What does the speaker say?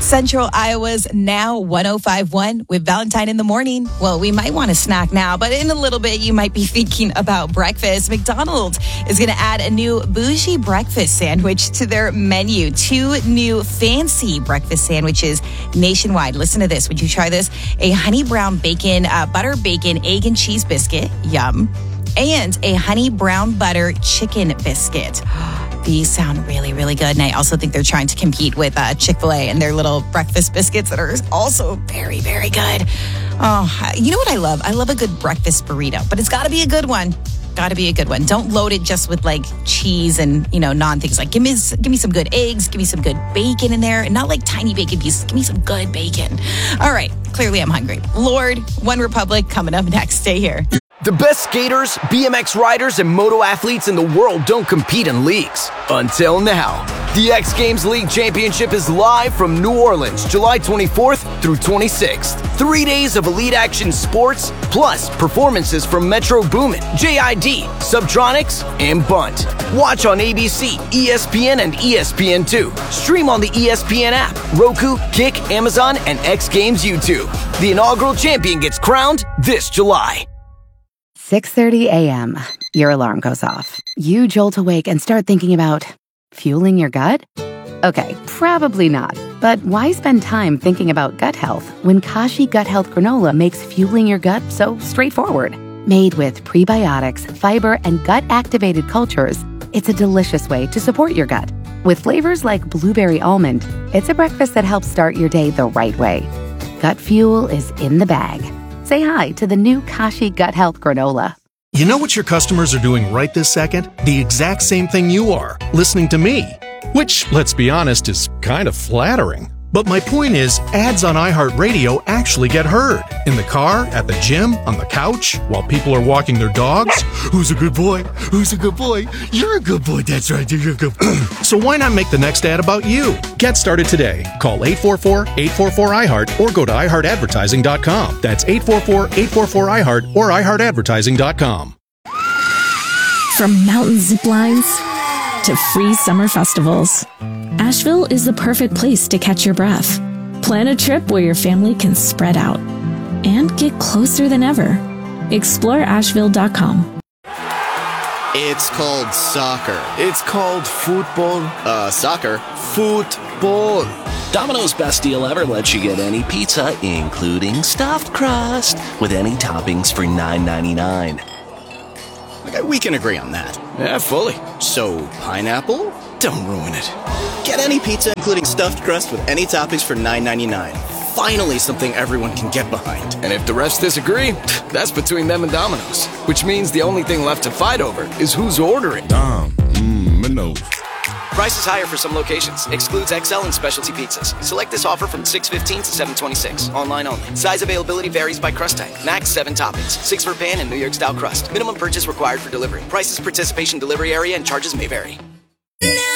Central Iowa's Now 105.1 with Valentine in the morning. Well, we might want a snack now, but in a little bit, you might be thinking about breakfast. McDonald's is going to add a new bougie breakfast sandwich to their menu. 2 new fancy breakfast sandwiches nationwide. Listen to this. Would you try this? A honey brown bacon, butter bacon, egg and cheese biscuit. Yum. And a honey brown butter chicken biscuit. These sound really, really good. And I also think they're trying to compete with Chick-fil-A and their little breakfast biscuits that are also very, very good. Oh, you know what I love? I love a good breakfast burrito, but it's got to be a good one. Got to be a good one. Don't load it just with like cheese and, non-things. Like give me some good eggs. Give me some good bacon in there. And not like tiny bacon pieces. Give me some good bacon. All right. Clearly I'm hungry. Lord, One Republic coming up next. Stay here. The best skaters, BMX riders, and moto athletes in the world don't compete in leagues. Until now. The X Games League Championship is live from New Orleans, July 24th through 26th. 3 days of elite action sports, plus performances from Metro Boomin, JID, Subtronics, and Bunt. Watch on ABC, ESPN, and ESPN2. Stream on the ESPN app, Roku, Kick, Amazon, and X Games YouTube. The inaugural champion gets crowned this July. 6:30 a.m. Your alarm goes off. You jolt awake and start thinking about fueling your gut? Okay, probably not. But why spend time thinking about gut health when Kashi Gut Health Granola makes fueling your gut so straightforward? Made with prebiotics, fiber, and gut-activated cultures, it's a delicious way to support your gut. With flavors like blueberry almond, it's a breakfast that helps start your day the right way. Gut fuel is in the bag. Say hi to the new Kashi Gut Health Granola. You know what your customers are doing right this second? The exact same thing you are, listening to me. Which, let's be honest, is kind of flattering. But my point is, ads on iHeartRadio actually get heard. In the car, at the gym, on the couch, while people are walking their dogs. Who's a good boy? Who's a good boy? You're a good boy. That's right. You're a good boy. So why not make the next ad about you? Get started today. Call 844-844-iHeart or go to iHeartAdvertising.com. That's 844-844-iHeart or iHeartAdvertising.com. From mountain zip lines to free summer festivals, Asheville is the perfect place to catch your breath. Plan a trip where your family can spread out and get closer than ever. Explore Asheville.com. It's called soccer. It's called football. Soccer. Football. Domino's Best Deal Ever lets you get any pizza, including stuffed crust, with any toppings for $9.99. Okay, we can agree on that. Yeah, fully. So, pineapple? Don't ruin it. Get any pizza, including stuffed crust, with any toppings for $9.99. Finally, something everyone can get behind. And if the refs disagree, that's between them and Domino's. Which means the only thing left to fight over is who's ordering. Domino's. Prices higher for some locations. Excludes XL and specialty pizzas. Select this offer from 6/15 to 7/26. Online only. Size availability varies by crust type. Max 7 toppings. 6 for pan and New York style crust. Minimum purchase required for delivery. Prices, participation, delivery area, and charges may vary.